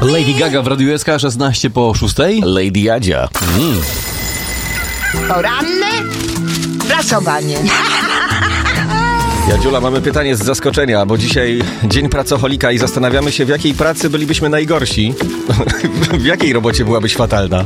Lady Gaga w Radiu SK 6:16. Lady Jadzia. Poranne prasowanie. Jadziula, mamy pytanie z zaskoczenia, bo dzisiaj dzień pracoholika i zastanawiamy się, w jakiej pracy bylibyśmy najgorsi. W jakiej robocie byłabyś fatalna?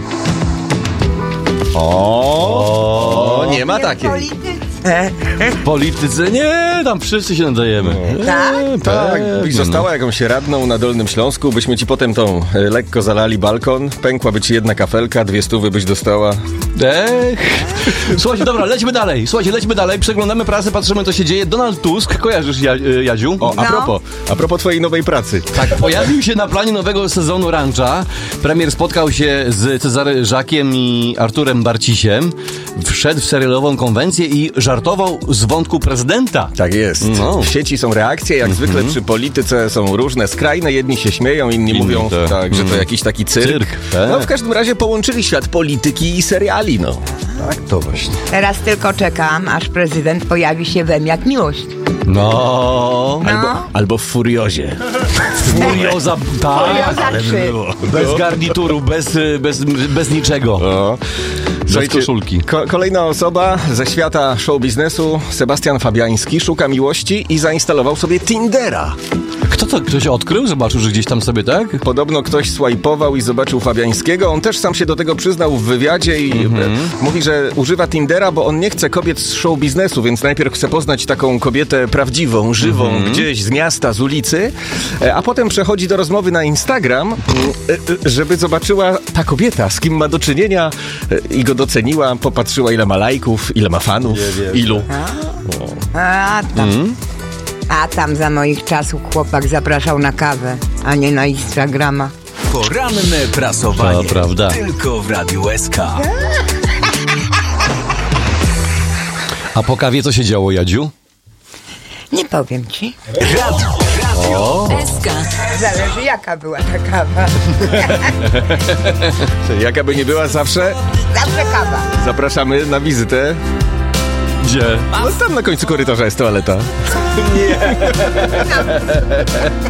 O, nie ma takiej. W polityce nie, tam wszyscy się nadajemy. Tak? Byś została jakąś radną na Dolnym Śląsku, byśmy ci potem tą lekko zalali balkon, pękłaby ci jedna kafelka, 200 byś dostała. Słuchajcie, dobra, lećmy dalej. Przeglądamy prasę, patrzymy, co się dzieje. Donald Tusk, kojarzysz, Jadziu? O, a propos twojej nowej pracy. Tak, pojawił się na planie nowego sezonu Rancha. Premier spotkał się z Cezarym Żakiem i Arturem Barcisiem. Wszedł w serialową konwencję i żartował z wątku prezydenta. Tak jest. No. W sieci są reakcje, jak zwykle przy polityce są różne, skrajne. Jedni się śmieją, inni mówią, tak. że to jakiś taki cyrk. Tak. No w każdym razie połączyli świat polityki i seriali, no. Tak, to właśnie. Teraz tylko czekam, aż prezydent pojawi się we jak miłość. No. Albo w Furiozie. Furioza, tak. Furioza 3. Bez garnituru, bez niczego. No. Bez koszulki. Kolejna osoba ze świata show biznesu, Sebastian Fabiański, szuka miłości i zainstalował sobie Tindera. Kto to? Ktoś odkrył? Zobaczył, że gdzieś tam sobie, tak? Podobno ktoś swajpował i zobaczył Fabiańskiego. On też sam się do tego przyznał w wywiadzie i mówi, że używa Tindera, bo on nie chce kobiet z show biznesu, więc najpierw chce poznać taką kobietę prawdziwą, żywą, gdzieś z miasta, z ulicy, a potem przechodzi do rozmowy na Instagram, żeby zobaczyła ta kobieta, z kim ma do czynienia i go doceniła, popatrzyła, ile ma lajków, ile ma fanów, ilu. A tam za moich czasów chłopak zapraszał na kawę, a nie na Instagrama. Poranne prasowanie. To prawda. Tylko w Radiu SK. A po kawie co się działo, Jadziu? Nie powiem ci. Radio SK. Zależy jaka była ta kawa. Jaka by nie była, zawsze Zawsze kawa. zapraszamy na wizytę. Gdzie? No tam na końcu korytarza jest toaleta.